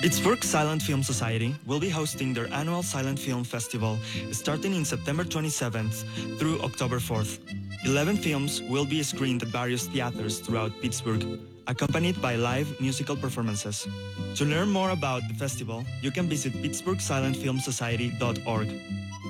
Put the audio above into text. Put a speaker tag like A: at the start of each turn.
A: Pittsburgh Silent Film Society will be hosting their annual Silent Film Festival starting in September 27th through October 4th. 11 films will be screened at various theaters throughout Pittsburgh, accompanied by live musical performances. To learn more about the festival, you can visit pittsburghsilentfilmsociety.org.